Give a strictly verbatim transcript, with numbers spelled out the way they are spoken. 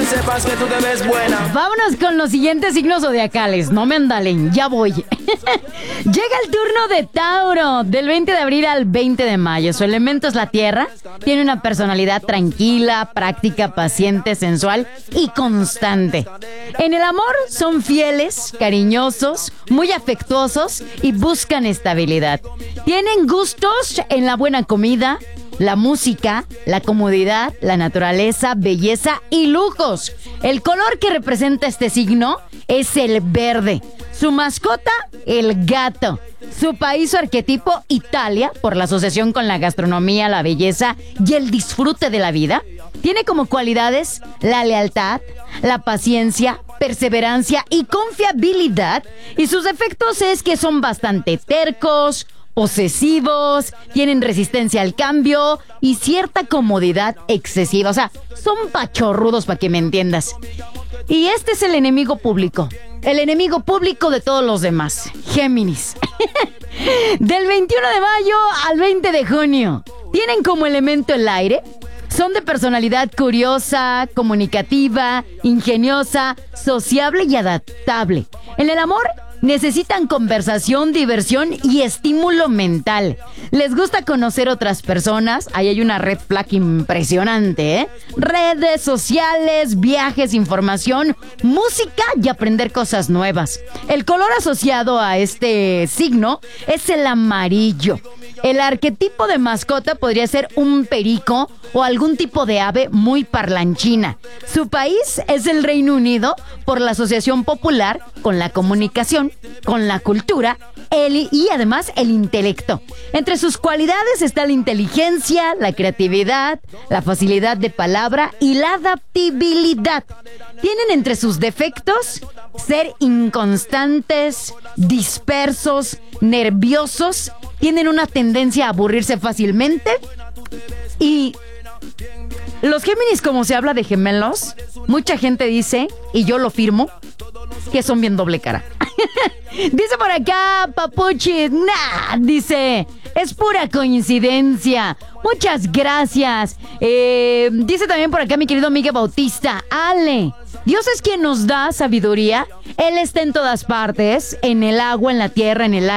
sepas que tú te ves buena. Vámonos con los siguientes signos zodiacales. No me andalen, ya voy. Llega el turno de Tauro, del veinte de abril al veinte de mayo. Su elemento es la tierra. Tiene una personalidad tranquila, práctica, paciente, sensual y constante. En el amor son fieles, cariñosos, muy afectuosos y buscan estabilidad. Tienen gustos en la buena comida, la música, la comodidad, la naturaleza, belleza y lujos. El color que representa este signo es el verde. Su mascota, el gato. Su país o arquetipo, Italia, por la asociación con la gastronomía, la belleza y el disfrute de la vida. Tiene como cualidades la lealtad, la paciencia, perseverancia y confiabilidad. Y sus defectos es que son bastante tercos, posesivos, tienen resistencia al cambio y cierta comodidad excesiva. O sea, son pachorrudos, para que me entiendas. Y este es el enemigo público. El enemigo público de todos los demás. Géminis. Del veintiuno de mayo al veinte de junio. Tienen como elemento el aire. Son de personalidad curiosa, comunicativa, ingeniosa, sociable y adaptable. En el amor, necesitan conversación, diversión y estímulo mental. Les gusta conocer otras personas. Ahí hay una red flag impresionante, ¿eh? Redes sociales, viajes, información, música y aprender cosas nuevas. El color asociado a este signo es el amarillo. El arquetipo de mascota podría ser un perico o algún tipo de ave muy parlanchina. Su país es el Reino Unido por la asociación popular con la comunicación, con la cultura el, y además el intelecto. Entre sus cualidades está la inteligencia, la creatividad, la facilidad de palabra y la adaptabilidad. Tienen entre sus defectos ser inconstantes, dispersos, nerviosos. Tienen una tendencia a aburrirse fácilmente. Y los Géminis, como se habla de gemelos, mucha gente dice, y yo lo firmo, que son bien doble cara. Dice por acá, Papuchi, nah, dice, es pura coincidencia. Muchas gracias. Eh, dice también por acá mi querido Miguel Bautista, Ale, Dios es quien nos da sabiduría. Él está en todas partes, en el agua, en la tierra, en el aire.